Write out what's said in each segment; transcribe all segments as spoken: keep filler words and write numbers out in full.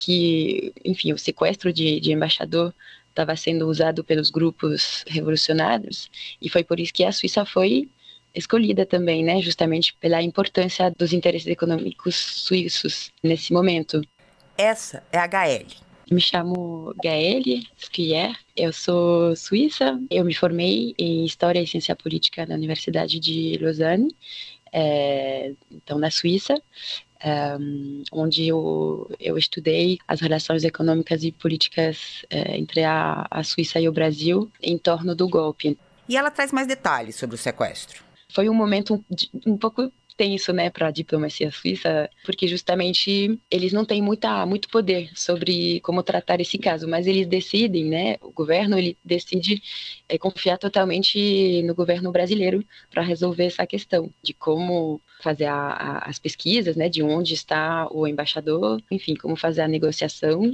que, enfim, o sequestro de, de embaixador estava sendo usado pelos grupos revolucionários, e foi por isso que a Suíça foi escolhida também, né, justamente pela importância dos interesses econômicos suíços nesse momento. Essa é a Gaelle. Me chamo Gaelle Scuyer, eu sou suíça, eu me formei em História e Ciência Política na Universidade de Lausanne, é, então na Suíça, Um, onde eu, eu estudei as relações econômicas e políticas é, entre a, a Suíça e o Brasil em torno do golpe. E ela traz mais detalhes sobre o sequestro. Foi um momento um, um pouco tenso, né, para a diplomacia suíça, porque justamente eles não têm muita, muito poder sobre como tratar esse caso, mas eles decidem, né, o governo ele decide é, confiar totalmente no governo brasileiro para resolver essa questão de como fazer a, a, as pesquisas, né, de onde está o embaixador, enfim, como fazer a negociação.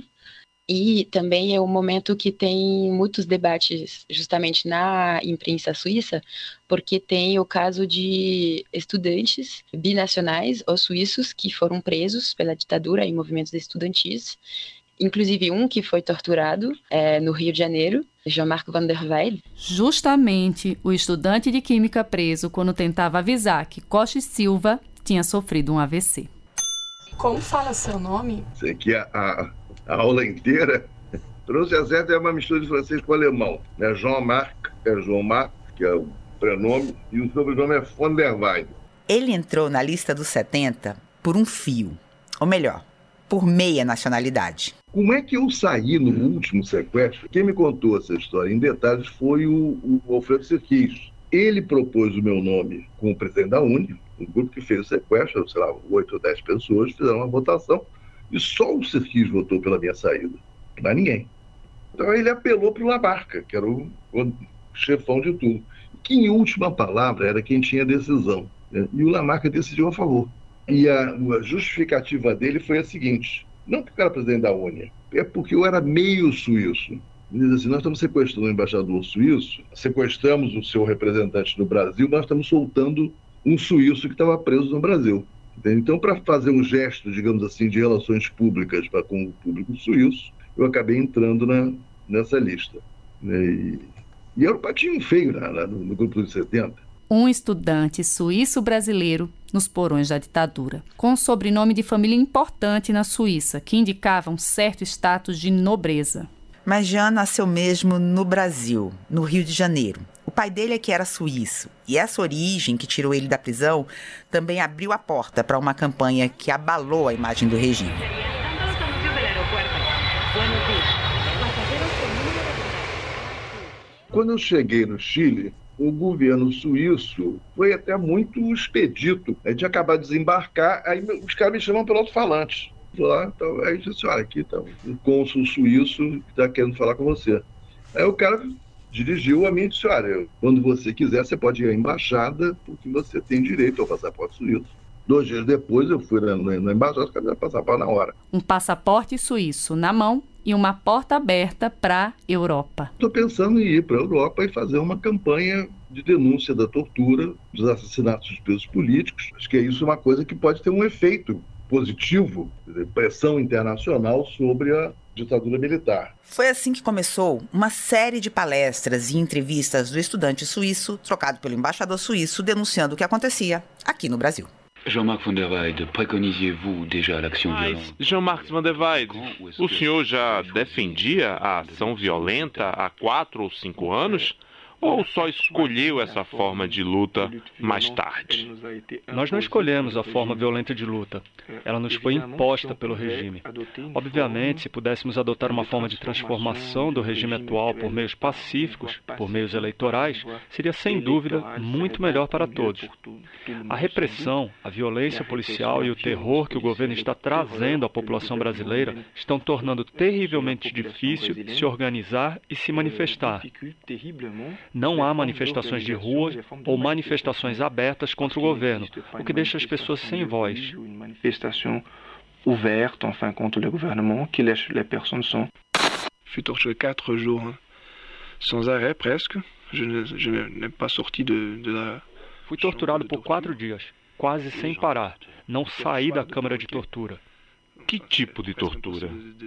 E também é um momento que tem muitos debates justamente na imprensa suíça, porque tem o caso de estudantes binacionais ou suíços que foram presos pela ditadura em movimentos estudantis, inclusive um que foi torturado é, no Rio de Janeiro, Jean-Marc Van der Weyden. Justamente o estudante de química preso quando tentava avisar que Costa e Silva tinha sofrido um A V C. Como fala seu nome? Sei que a... a... a aula inteira, trouxe a Zé, é uma mistura de francês com alemão. Né? Jean-Marc, é Jean-Marc, que é o prenome, e o sobrenome é Van der Weyden. Ele entrou na lista dos setenta por um fio, ou melhor, por meia nacionalidade. Como é que eu saí no último sequestro? Quem me contou essa história em detalhes foi o, o Alfredo Serquis. Ele propôs o meu nome como presidente da Uni, um grupo que fez o sequestro, sei lá, oito ou dez pessoas, fizeram uma votação, e só o Serquis votou pela minha saída, não ninguém. Então ele apelou para o Lamarca, que era o, o chefão de tudo, que em última palavra era quem tinha decisão, né? E o Lamarca decidiu a favor. E a, a justificativa dele foi a seguinte: não porque eu era presidente da Uni, é porque eu era meio suíço. Ele diz assim: nós estamos sequestrando o embaixador suíço, sequestramos o seu representante no Brasil, nós estamos soltando um suíço que estava preso no Brasil. Então, para fazer um gesto, digamos assim, de relações públicas para com o público suíço, eu acabei entrando na, nessa lista. E, e era um patinho feio né, no, no grupo dos setenta. Um estudante suíço-brasileiro nos porões da ditadura, com um sobrenome de família importante na Suíça, que indicava um certo status de nobreza. Mas Jean nasceu mesmo no Brasil, no Rio de Janeiro. O pai dele é que era suíço, e essa origem que tirou ele da prisão também abriu a porta para uma campanha que abalou a imagem do regime. Quando eu cheguei no Chile, o governo suíço foi até muito expedito. A gente acabou de desembarcar, aí os caras me chamam pelo alto-falante. Lá, então, aí disse assim: olha, aqui está o cônsul suíço que está querendo falar com você. Aí o cara dirigiu a mim e disse: olha, quando você quiser, você pode ir à embaixada, porque você tem direito ao passaporte suíço. Dois dias depois, eu fui na, na embaixada, os caras deram passaporte na hora. Um passaporte suíço na mão e uma porta aberta para a Europa. Estou pensando em ir para a Europa e fazer uma campanha de denúncia da tortura, dos assassinatos dos presos políticos. Acho que isso é uma coisa que pode ter um efeito positivo, pressão internacional sobre a ditadura militar. Foi assim que começou uma série de palestras e entrevistas do estudante suíço, trocado pelo embaixador suíço, denunciando o que acontecia aqui no Brasil. Jean-Marc Van der Weyden, préconisiez-vous déjà l'action violente? Jean-Marc Van der Weyden, o senhor já defendia a ação violenta há quatro ou cinco anos? Ou só escolheu essa forma de luta mais tarde? Nós não escolhemos a forma violenta de luta. Ela nos foi imposta pelo regime. Obviamente, se pudéssemos adotar uma forma de transformação do regime atual por meios pacíficos, por meios eleitorais, seria sem dúvida muito melhor para todos. A repressão, a violência policial e o terror que o governo está trazendo à população brasileira estão tornando terrivelmente difícil se organizar e se manifestar. Não há manifestações de rua ou manifestações abertas contra o governo, o que deixa as pessoas sem voz. Manifestation ouverte, enfin, contre le gouvernement, que les, les personnes sont. Fui torturé quatre jours, sans arrêt presque. Je n'ai pas sorti de, de la... Fui torturado por quatro dias, quase sem parar. Não saí da câmara de tortura. Que tipo de tortura?